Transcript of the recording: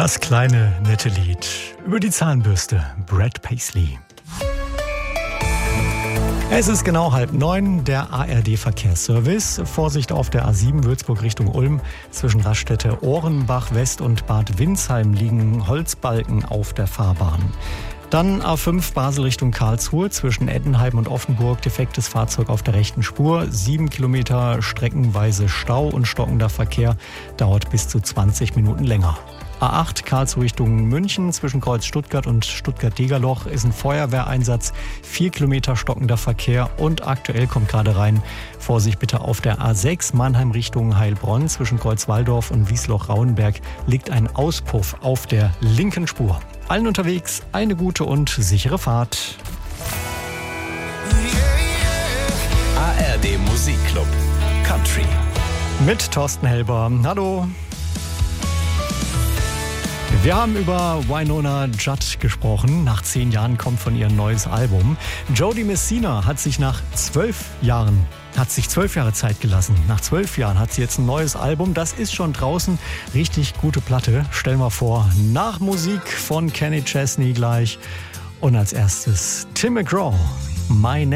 Das kleine, nette Lied über die Zahnbürste, Brad Paisley. Es ist genau 8:30, der ARD-Verkehrsservice. Vorsicht auf der A7 Würzburg Richtung Ulm. Zwischen Raststätte Ohrenbach West und Bad Windsheim liegen Holzbalken auf der Fahrbahn. Dann A5 Basel Richtung Karlsruhe, zwischen Ettenheim und Offenburg defektes Fahrzeug auf der rechten Spur. 7 Kilometer streckenweise Stau und stockender Verkehr, dauert bis zu 20 Minuten länger. A8 Karlsruhe Richtung München, zwischen Kreuz Stuttgart und Stuttgart-Degerloch ist ein Feuerwehreinsatz. 4 Kilometer stockender Verkehr und aktuell kommt gerade rein. Vorsicht bitte auf der A6 Mannheim Richtung Heilbronn, zwischen Kreuz-Walldorf und Wiesloch-Rauenberg liegt ein Auspuff auf der linken Spur. Allen unterwegs eine gute und sichere Fahrt. ARD Musikclub Country Mit Thorsten Helber. Hallo. Wir haben über Wynonna Judd gesprochen. Nach 10 Jahren kommt von ihr ein neues Album. Jody Messina hat sich 12 Jahre Zeit gelassen. Nach 12 Jahren hat sie jetzt ein neues Album. Das ist schon draußen. Richtig gute Platte. Stell mal vor, nach Musik von Kenny Chesney gleich. Und als erstes Tim McGraw, My Name.